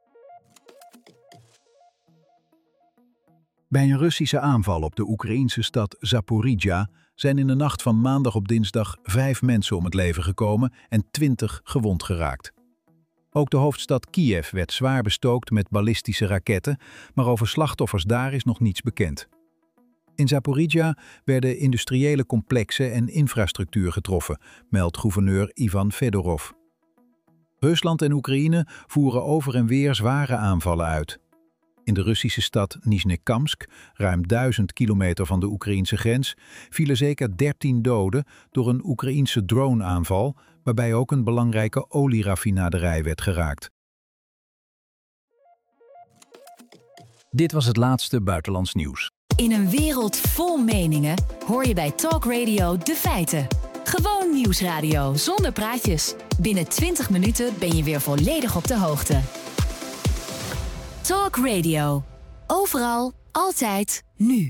Bij een Russische aanval op de Oekraïense stad Zaporizhzhia zijn in de nacht van maandag op dinsdag 5 mensen om het leven gekomen en 20 gewond geraakt. Ook de hoofdstad Kiev werd zwaar bestookt met ballistische raketten, maar over slachtoffers daar is nog niets bekend. In Zaporizhzhia werden industriële complexen en infrastructuur getroffen, meldt gouverneur Ivan Fedorov. Rusland en Oekraïne voeren over en weer zware aanvallen uit. In de Russische stad Nizhnekamsk, ruim 1000 kilometer van de Oekraïense grens, vielen zeker 13 doden door een Oekraïense droneaanval, waarbij ook een belangrijke olieraffinaderij werd geraakt. Dit was het laatste buitenlands nieuws. In een wereld vol meningen hoor je bij Talk Radio de feiten. Gewoon nieuwsradio zonder praatjes. Binnen 20 minuten ben je weer volledig op de hoogte. Talk Radio. Overal, altijd, nu.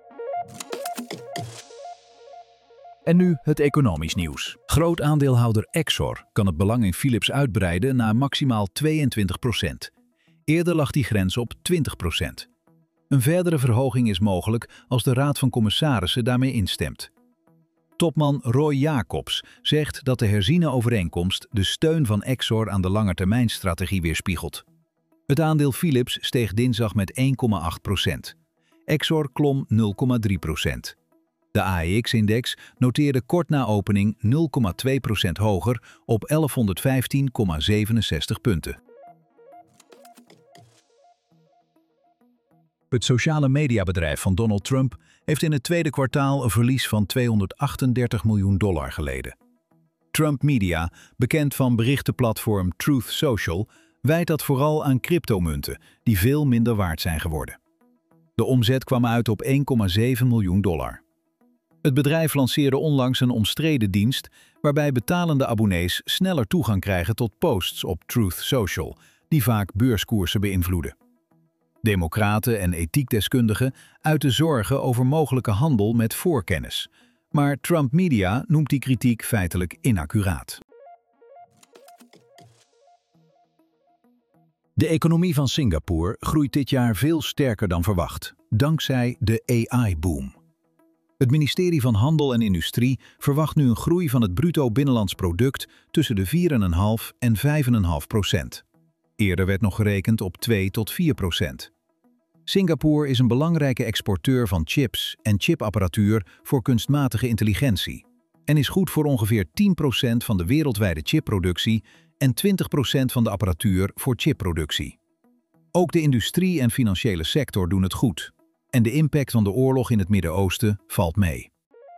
En nu het economisch nieuws. Groot aandeelhouder Exor kan het belang in Philips uitbreiden naar maximaal 22%. Eerder lag die grens op 20%. Een verdere verhoging is mogelijk als de Raad van Commissarissen daarmee instemt. Topman Roy Jacobs zegt dat de herziene overeenkomst de steun van Exor aan de langetermijnstrategie weerspiegelt. Het aandeel Philips steeg dinsdag met 1,8%. Exor klom 0,3%. De AEX-index noteerde kort na opening 0,2% hoger op 1115,67 punten. Het sociale mediabedrijf van Donald Trump heeft in het tweede kwartaal een verlies van $238 miljoen geleden. Trump Media, bekend van berichtenplatform Truth Social, wijt dat vooral aan cryptomunten die veel minder waard zijn geworden. De omzet kwam uit op $1,7 miljoen. Het bedrijf lanceerde onlangs een omstreden dienst waarbij betalende abonnees sneller toegang krijgen tot posts op Truth Social, die vaak beurskoersen beïnvloeden. Democraten en ethiekdeskundigen uiten zorgen over mogelijke handel met voorkennis. Maar Trump Media noemt die kritiek feitelijk inaccuraat. De economie van Singapore groeit dit jaar veel sterker dan verwacht, dankzij de AI-boom. Het ministerie van Handel en Industrie verwacht nu een groei van het bruto binnenlands product tussen de 4,5 en 5,5%. Eerder werd nog gerekend op 2 tot 4%. Singapore is een belangrijke exporteur van chips en chipapparatuur voor kunstmatige intelligentie en is goed voor ongeveer 10% van de wereldwijde chipproductie en 20% van de apparatuur voor chipproductie. Ook de industrie en financiële sector doen het goed en de impact van de oorlog in het Midden-Oosten valt mee.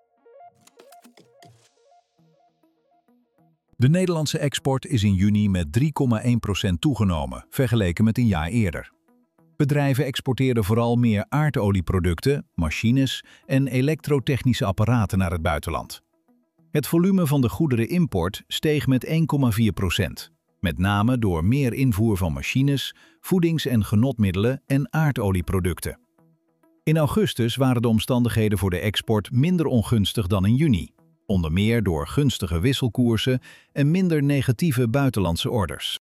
De Nederlandse export is in juni met 3,1% toegenomen, vergeleken met een jaar eerder. Bedrijven exporteerden vooral meer aardolieproducten, machines en elektrotechnische apparaten naar het buitenland. Het volume van de goederenimport steeg met 1,4%, met name door meer invoer van machines, voedings- en genotmiddelen en aardolieproducten. In augustus waren de omstandigheden voor de export minder ongunstig dan in juni, onder meer door gunstige wisselkoersen en minder negatieve buitenlandse orders.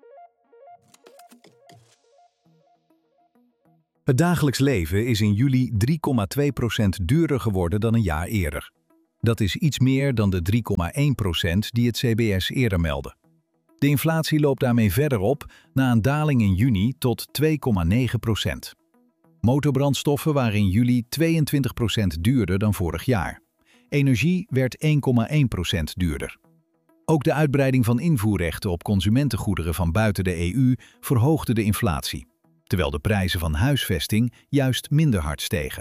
Het dagelijks leven is in juli 3,2% duurder geworden dan een jaar eerder. Dat is iets meer dan de 3,1% die het CBS eerder meldde. De inflatie loopt daarmee verder op na een daling in juni tot 2,9%. Motorbrandstoffen waren in juli 22% duurder dan vorig jaar. Energie werd 1,1% duurder. Ook de uitbreiding van invoerrechten op consumentengoederen van buiten de EU verhoogde de inflatie, terwijl de prijzen van huisvesting juist minder hard stegen.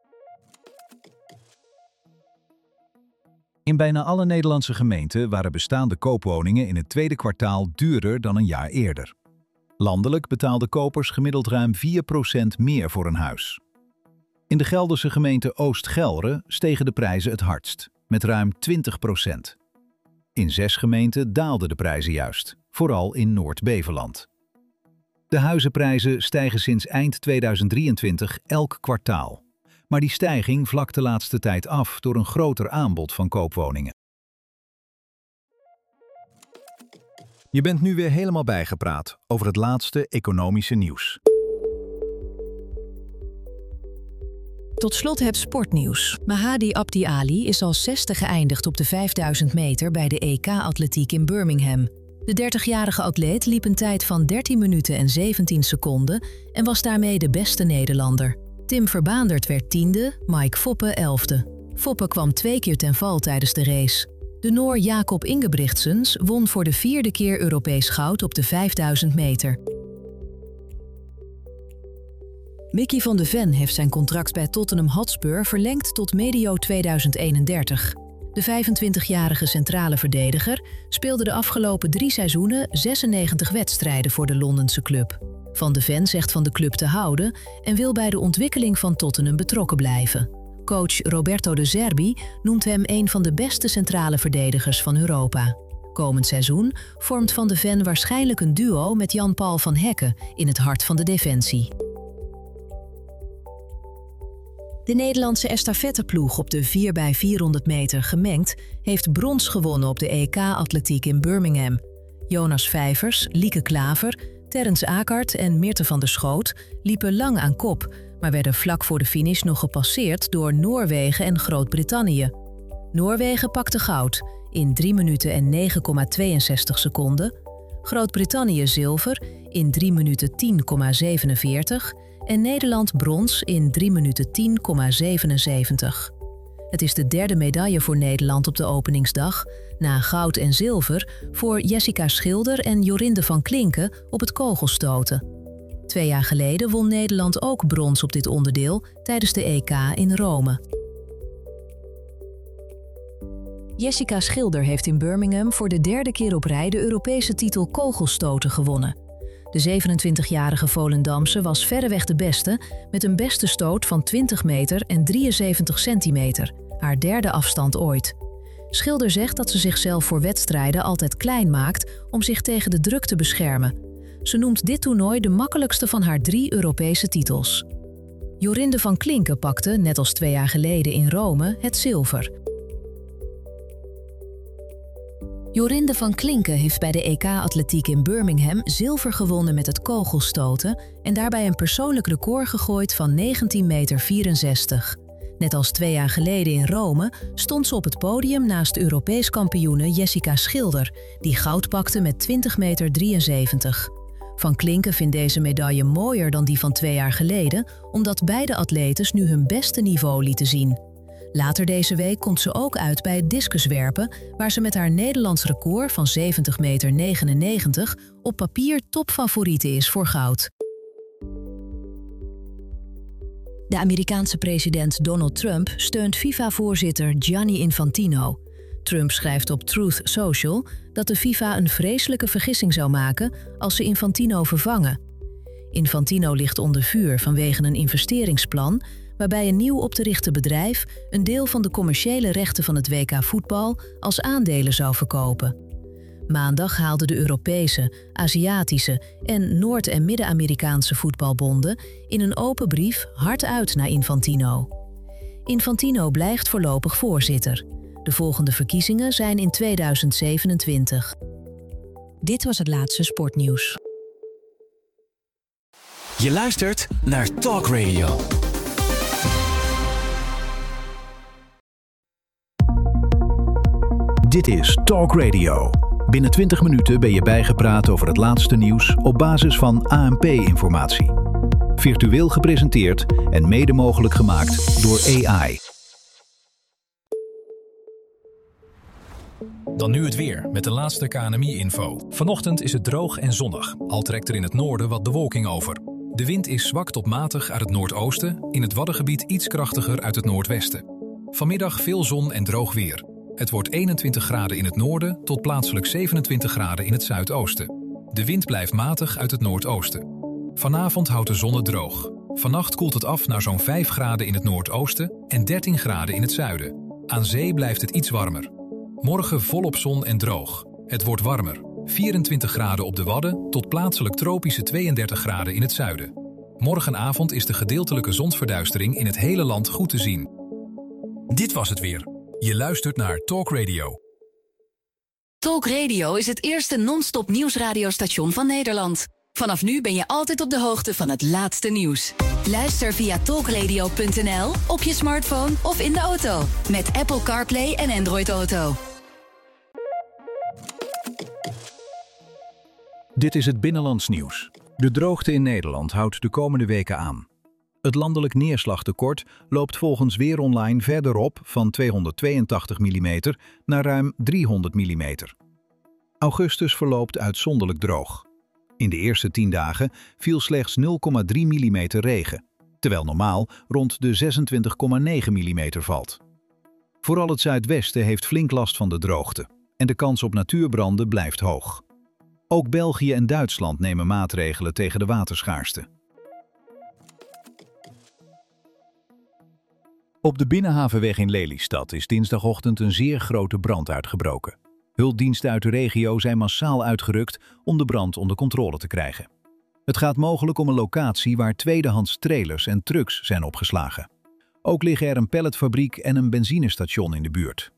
In bijna alle Nederlandse gemeenten waren bestaande koopwoningen in het tweede kwartaal duurder dan een jaar eerder. Landelijk betaalden kopers gemiddeld ruim 4% meer voor een huis. In de Gelderse gemeente Oost-Gelre stegen de prijzen het hardst, met ruim 20%. In 6 gemeenten daalden de prijzen juist, vooral in Noord-Beveland. De huizenprijzen stijgen sinds eind 2023 elk kwartaal. Maar die stijging vlakt de laatste tijd af door een groter aanbod van koopwoningen. Je bent nu weer helemaal bijgepraat over het laatste economische nieuws. Tot slot het sportnieuws. Mahdi Abdi Ali is als 6e geëindigd op de 5000 meter bij de EK-atletiek in Birmingham. De 30-jarige atleet liep een tijd van 13 minuten en 17 seconden en was daarmee de beste Nederlander. Tim Verbaandert werd 10e, Mike Foppe 11e. Foppe kwam 2 keer ten val tijdens de race. De Noor Jacob Ingebrigtsens won voor de 4e keer Europees goud op de 5000 meter. Mickey van de Ven heeft zijn contract bij Tottenham Hotspur verlengd tot medio 2031. De 25-jarige centrale verdediger speelde de afgelopen 3 seizoenen 96 wedstrijden voor de Londense club. Van de Ven zegt van de club te houden en wil bij de ontwikkeling van Tottenham betrokken blijven. Coach Roberto De Zerbi noemt hem een van de beste centrale verdedigers van Europa. Komend seizoen vormt Van de Ven waarschijnlijk een duo met Jan-Paul van Hekken in het hart van de defensie. De Nederlandse estafetteploeg op de 4x400 meter gemengd heeft brons gewonnen op de EK-atletiek in Birmingham. Jonas Vijvers, Lieke Klaver, Terrence Akert en Meerte van der Schoot liepen lang aan kop, maar werden vlak voor de finish nog gepasseerd door Noorwegen en Groot-Brittannië. Noorwegen pakte goud in 3 minuten en 9,62 seconden, Groot-Brittannië zilver in 3 minuten 10,47 en Nederland brons in 3 minuten 10,77. Het is de 3e medaille voor Nederland op de openingsdag, na goud en zilver voor Jessica Schilder en Jorinde van Klinken op het kogelstoten. 2 jaar geleden won Nederland ook brons op dit onderdeel tijdens de EK in Rome. Jessica Schilder heeft in Birmingham voor de 3e keer op rij de Europese titel kogelstoten gewonnen. De 27-jarige Volendamse was verreweg de beste met een beste stoot van 20 meter en 73 centimeter, haar 3e afstand ooit. Schilder zegt dat ze zichzelf voor wedstrijden altijd klein maakt om zich tegen de druk te beschermen. Ze noemt dit toernooi de makkelijkste van haar 3 Europese titels. Jorinde van Klinken pakte, net als 2 jaar geleden in Rome, het zilver. Jorinde van Klinken heeft bij de EK-atletiek in Birmingham zilver gewonnen met het kogelstoten en daarbij een persoonlijk record gegooid van 19,64 meter. Net als 2 jaar geleden in Rome stond ze op het podium naast Europees kampioene Jessica Schilder, die goud pakte met 20,73 meter. Van Klinken vindt deze medaille mooier dan die van 2 jaar geleden, omdat beide atletes nu hun beste niveau lieten zien. Later deze week komt ze ook uit bij het discuswerpen, waar ze met haar Nederlands record van 70,99 meter op papier topfavoriete is voor goud. De Amerikaanse president Donald Trump steunt FIFA-voorzitter Gianni Infantino. Trump schrijft op Truth Social dat de FIFA een vreselijke vergissing zou maken als ze Infantino vervangen. Infantino ligt onder vuur vanwege een investeringsplan waarbij een nieuw op te richten bedrijf een deel van de commerciële rechten van het WK voetbal als aandelen zou verkopen. Maandag haalden de Europese, Aziatische en Noord- en Midden-Amerikaanse voetbalbonden in een open brief hard uit naar Infantino. Infantino blijft voorlopig voorzitter. De volgende verkiezingen zijn in 2027. Dit was het laatste sportnieuws. Je luistert naar Talk Radio. Dit is Talk Radio. Binnen 20 minuten ben je bijgepraat over het laatste nieuws op basis van ANP-informatie. Virtueel gepresenteerd en mede mogelijk gemaakt door AI. Dan nu het weer met de laatste KNMI-info. Vanochtend is het droog en zonnig, al trekt er in het noorden wat bewolking over. De wind is zwak tot matig uit het noordoosten, in het Waddengebied iets krachtiger uit het noordwesten. Vanmiddag veel zon en droog weer. Het wordt 21 graden in het noorden tot plaatselijk 27 graden in het zuidoosten. De wind blijft matig uit het noordoosten. Vanavond houdt de zon het droog. Vannacht koelt het af naar zo'n 5 graden in het noordoosten en 13 graden in het zuiden. Aan zee blijft het iets warmer. Morgen volop zon en droog. Het wordt warmer. 24 graden op de Wadden tot plaatselijk tropische 32 graden in het zuiden. Morgenavond is de gedeeltelijke zonsverduistering in het hele land goed te zien. Dit was het weer. Je luistert naar Talk Radio. Talk Radio is het eerste non-stop nieuwsradiostation van Nederland. Vanaf nu ben je altijd op de hoogte van het laatste nieuws. Luister via talkradio.nl, op je smartphone of in de auto. Met Apple CarPlay en Android Auto. Dit is het Binnenlands nieuws. De droogte in Nederland houdt de komende weken aan. Het landelijk neerslagtekort loopt volgens Weer Online verder op van 282 mm naar ruim 300 mm. Augustus verloopt uitzonderlijk droog. In de eerste 10 dagen viel slechts 0,3 mm regen, terwijl normaal rond de 26,9 mm valt. Vooral het zuidwesten heeft flink last van de droogte en de kans op natuurbranden blijft hoog. Ook België en Duitsland nemen maatregelen tegen de waterschaarste. Op de Binnenhavenweg in Lelystad is dinsdagochtend een zeer grote brand uitgebroken. Hulpdiensten uit de regio zijn massaal uitgerukt om de brand onder controle te krijgen. Het gaat mogelijk om een locatie waar tweedehands trailers en trucks zijn opgeslagen. Ook liggen er een pelletfabriek en een benzinestation in de buurt.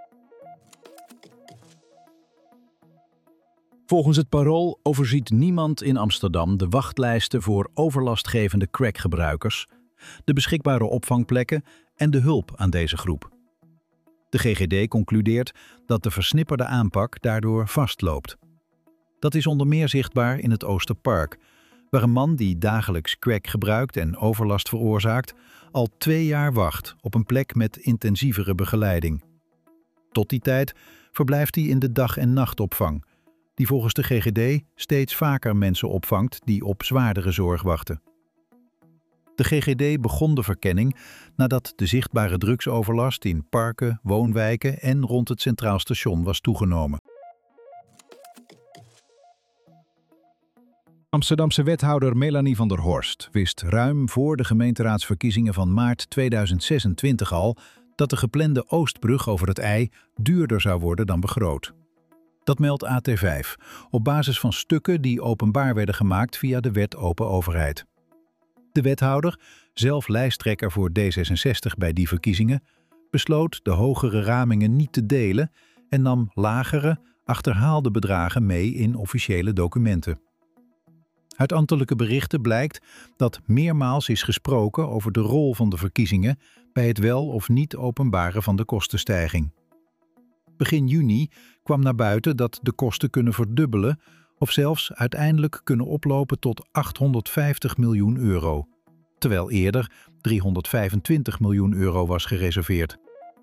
Volgens het Parool overziet niemand in Amsterdam de wachtlijsten voor overlastgevende crackgebruikers, de beschikbare opvangplekken en de hulp aan deze groep. De GGD concludeert dat de versnipperde aanpak daardoor vastloopt. Dat is onder meer zichtbaar in het Oosterpark, waar een man die dagelijks crack gebruikt en overlast veroorzaakt, al 2 jaar wacht op een plek met intensievere begeleiding. Tot die tijd verblijft hij in de dag- en nachtopvang, die volgens de GGD steeds vaker mensen opvangt die op zwaardere zorg wachten. De GGD begon de verkenning nadat de zichtbare drugsoverlast in parken, woonwijken en rond het Centraal Station was toegenomen. Amsterdamse wethouder Melanie van der Horst wist ruim voor de gemeenteraadsverkiezingen van maart 2026 al dat de geplande Oostbrug over het IJ duurder zou worden dan begroot. Dat meldt AT5 op basis van stukken die openbaar werden gemaakt via de Wet Open Overheid. De wethouder, zelf lijsttrekker voor D66 bij die verkiezingen, besloot de hogere ramingen niet te delen en nam lagere, achterhaalde bedragen mee in officiële documenten. Uit ambtelijke berichten blijkt dat meermaals is gesproken over de rol van de verkiezingen bij het wel of niet openbaren van de kostenstijging. Begin juni kwam naar buiten dat de kosten kunnen verdubbelen of zelfs uiteindelijk kunnen oplopen tot 850 miljoen euro, terwijl eerder 325 miljoen euro was gereserveerd.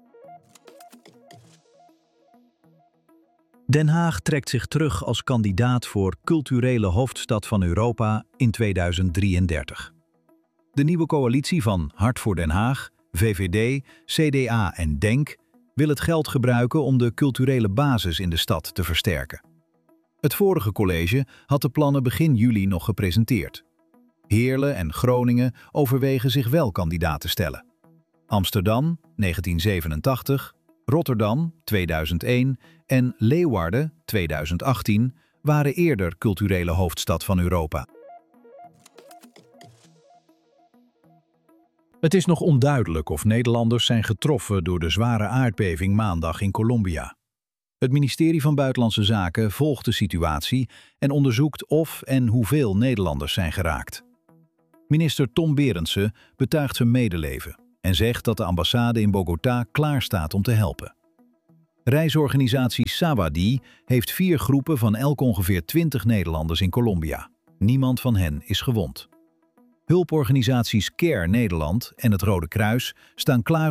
Den Haag trekt zich terug als kandidaat voor culturele hoofdstad van Europa in 2033. De nieuwe coalitie van Hart voor Den Haag, VVD, CDA en DENK wil het geld gebruiken om de culturele basis in de stad te versterken. Het vorige college had de plannen begin juli nog gepresenteerd. Heerlen en Groningen overwegen zich wel kandidaat te stellen. Amsterdam, 1987, Rotterdam 2001 en Leeuwarden 2018 waren eerder culturele hoofdstad van Europa. Het is nog onduidelijk of Nederlanders zijn getroffen door de zware aardbeving maandag in Colombia. Het ministerie van Buitenlandse Zaken volgt de situatie en onderzoekt of en hoeveel Nederlanders zijn geraakt. Minister Tom Berendsen betuigt zijn medeleven en zegt dat de ambassade in Bogota klaar staat om te helpen. Reisorganisatie Sawadee heeft 4 groepen van elk ongeveer 20 Nederlanders in Colombia. Niemand van hen is gewond. Hulporganisaties CARE Nederland en het Rode Kruis staan klaar